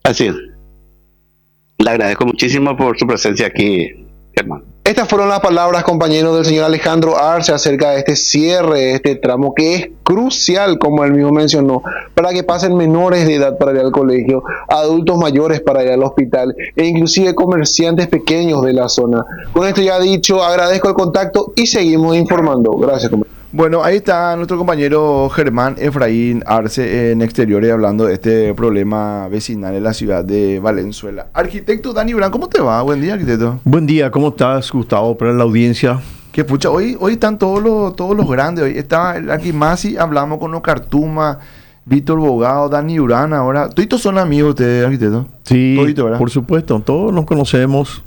Así es. Le agradezco muchísimo por su presencia aquí, Germán. Estas fueron las palabras, compañeros, del señor Alejandro Arce acerca de este cierre, de este tramo que es crucial, como él mismo mencionó, para que pasen menores de edad para ir al colegio, adultos mayores para ir al hospital e inclusive comerciantes pequeños de la zona. Con esto ya dicho, agradezco el contacto y seguimos informando. Gracias, compañero. Bueno, ahí está nuestro compañero Germán Efraín Arce en Exteriores hablando de este problema vecinal en la ciudad de Valenzuela. Arquitecto Dani Brand, ¿cómo te va? Buen día, arquitecto. Buen día, ¿cómo estás, Gustavo, para la audiencia? Que pucha, hoy están todos los grandes. Hoy está el Arquimasi, hablamos con Ocartuma, Víctor Bogado, Dani Urán. Ahora, todos son amigos ustedes, arquitecto. Sí, Todito, ¿verdad? por supuesto, todos nos conocemos.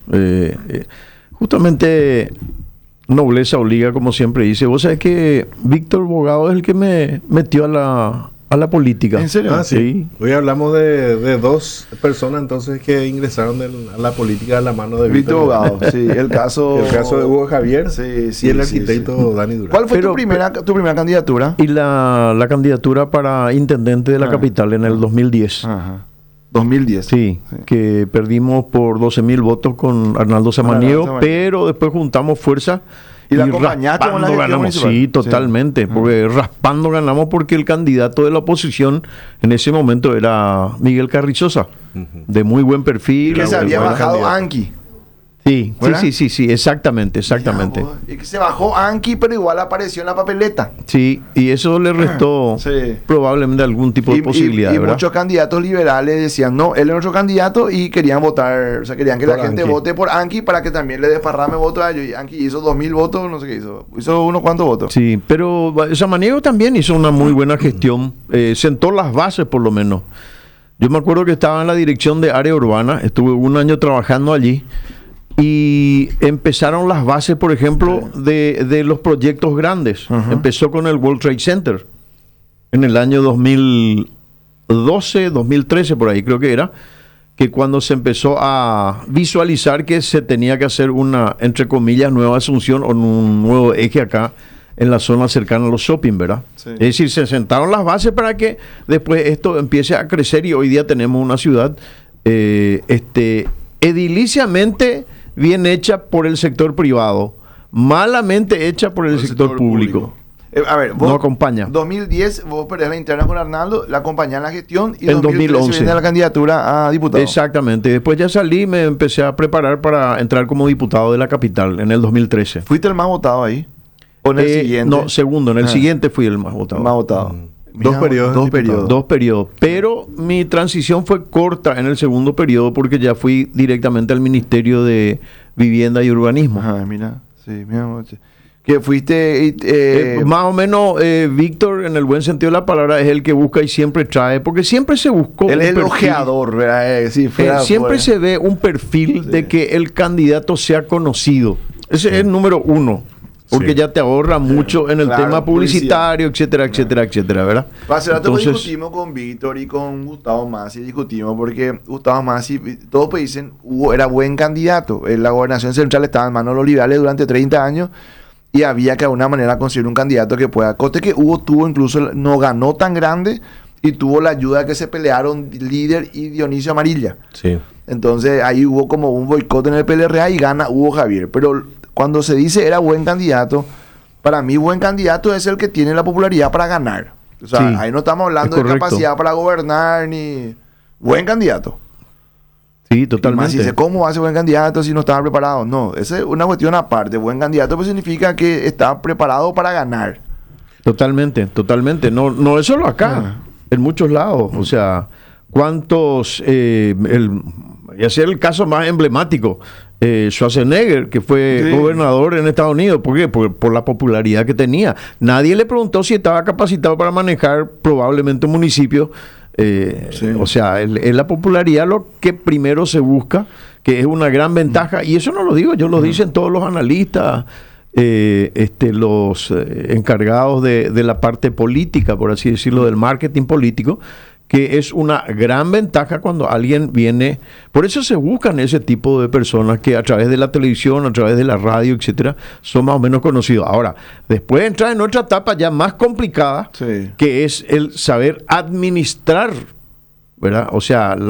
Justamente nobleza obliga, como siempre dice. Vos sabés que Víctor Bogado es el que me metió a la política. ¿En serio? Ah, sí. Hoy hablamos de dos personas entonces que ingresaron a la política a la mano de Víctor Bogado. Sí, el caso de Hugo Javier, sí, y el arquitecto Dani Durán. ¿Cuál fue tu primera candidatura? Y la candidatura para intendente de la capital en el 2010. Ajá. 2010. Sí, que perdimos por 12.000 votos con Arnaldo Samaniego, pero después juntamos fuerza y la acompañaste con la gestión ganamos. municipal. Sí, totalmente, porque raspando ganamos porque el candidato de la oposición en ese momento era Miguel Carrizosa, de muy buen perfil. Que se había bajado candidato. Anqui. Sí, ¿verdad? sí, exactamente. Mirá, y que se bajó Anqui, pero igual apareció en la papeleta. Sí, y eso le restó probablemente algún tipo de posibilidad, y ¿verdad? muchos candidatos liberales decían, no, él es nuestro candidato y querían votar, o sea, querían que la gente vote por Anqui para que también le desparrame votos a ellos. Y Anqui hizo 2.000 votos, no sé qué hizo. Hizo unos cuantos votos. Sí, pero Samaniego también hizo una muy buena gestión, sentó las bases por lo menos. Yo me acuerdo que estaba en la dirección de área urbana, estuve un año trabajando allí. Y empezaron las bases, por ejemplo, de los proyectos grandes. Empezó con el World Trade Center en el año 2012, 2013, por ahí creo que era, que cuando se empezó a visualizar que se tenía que hacer una, entre comillas, nueva asunción o un nuevo eje acá en la zona cercana a los shopping, ¿verdad? Sí. Es decir, se sentaron las bases para que después esto empiece a crecer y hoy día tenemos una ciudad ediliciamente bien hecha por el sector privado, malamente hecha por el sector público. A ver, vos no acompaña. 2010 vos perdés la interna con Arnaldo, la acompañás en la gestión y en 2011 viene la candidatura a diputado. Exactamente. Después ya salí y me empecé a preparar para entrar como diputado de la capital en el 2013. ¿Fuiste el más votado ahí? ¿O en el siguiente? No, segundo. En el siguiente fui el más votado. Más votado. Dos periodos. Pero mi transición fue corta en el segundo periodo porque ya fui directamente al Ministerio de Vivienda y Urbanismo. Ajá, mira. Sí, mira. Que fuiste... más o menos, Víctor, en el buen sentido de la palabra, es el que busca y siempre trae, porque siempre se buscó... Él es el ojeador, ¿verdad? Siempre se ve un perfil de que el candidato sea conocido. Ese es el número uno. Porque ya te ahorra mucho en el tema publicitario, etcétera, ¿verdad? Hace rato discutimos con Víctor y con Gustavo Massi, porque Gustavo Massi, todos pues dicen, era buen candidato. La gobernación central estaba en manos de los liberales durante 30 años y había que de alguna manera conseguir un candidato que pueda. Coste que Hugo tuvo incluso, no ganó tan grande y tuvo la ayuda que se pelearon Líder y Dionisio Amarilla. Sí. Entonces ahí hubo como un boicot en el PLRA y gana Hugo Javier. Pero cuando se dice era buen candidato, para mí buen candidato es el que tiene la popularidad para ganar. O sea, ahí no estamos hablando de capacidad para gobernar ni... Buen candidato. Sí, totalmente. Más dice, ¿cómo hace buen candidato si no estaba preparado? No, esa es una cuestión aparte. Buen candidato pues significa que está preparado para ganar. Totalmente. No es solo acá, en muchos lados. O sea, ¿cuántos... y ese es el caso más emblemático. Schwarzenegger, que fue gobernador en Estados Unidos. ¿Por qué? Por la popularidad que tenía. Nadie le preguntó si estaba capacitado para manejar probablemente un municipio. O sea, es la popularidad lo que primero se busca, que es una gran ventaja. Y eso no lo digo yo, lo dicen todos los analistas, los encargados de la parte política, por así decirlo, del marketing político, que es una gran ventaja cuando alguien viene. Por eso se buscan ese tipo de personas que a través de la televisión, a través de la radio, etcétera, son más o menos conocidos. Ahora, después entra en otra etapa ya más complicada, que es el saber administrar, ¿verdad? O sea,